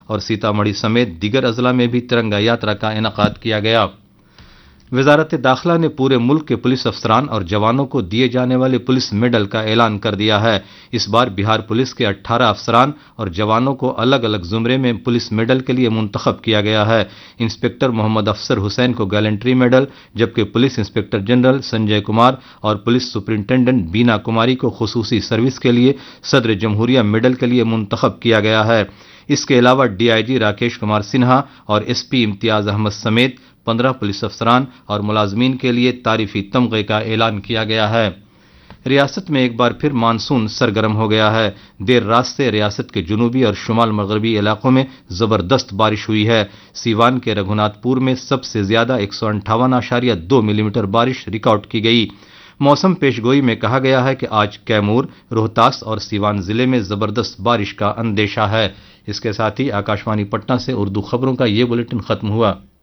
اور سیتامڑھی سمیت دیگر اضلاع میں بھی ترنگا یاترا کا انعقاد کیا گیا۔ وزارت داخلہ نے پورے ملک کے پولیس افسران اور جوانوں کو دیے جانے والے پولیس میڈل کا اعلان کر دیا ہے۔ اس بار بہار پولیس کے 18 افسران اور جوانوں کو الگ الگ زمرے میں پولیس میڈل کے لیے منتخب کیا گیا ہے۔ انسپکٹر محمد افسر حسین کو گیلنٹری میڈل، جبکہ police inspector general Sanjay Kumar اور پولیس سپرنٹینڈنٹ بینا کماری کو خصوصی سروس کے لیے صدر جمہوریہ میڈل کے لیے منتخب کیا گیا ہے۔ اس کے علاوہ ڈی آئی جی راکیش کمار سنہا اور ایس پی امتیاز احمد سمیت 15 پولیس افسران اور ملازمین کے لیے تعریفی تمغے کا اعلان کیا گیا ہے۔ ریاست میں ایک بار پھر مانسون سرگرم ہو گیا ہے۔ دیر رات سے ریاست کے جنوبی اور شمال مغربی علاقوں میں زبردست بارش ہوئی ہے۔ سیوان کے رگھوناتھ پور میں سب سے زیادہ 158.2 ملی میٹر بارش ریکارڈ کی گئی۔ موسم پیش گوئی میں کہا گیا ہے کہ آج کیمور، روہتاس اور سیوان ضلع میں زبردست بارش کا اندیشہ ہے۔ اس کے ساتھ ہی آکاشوانی پٹنہ سے اردو خبروں کا یہ بلیٹن ختم ہوا۔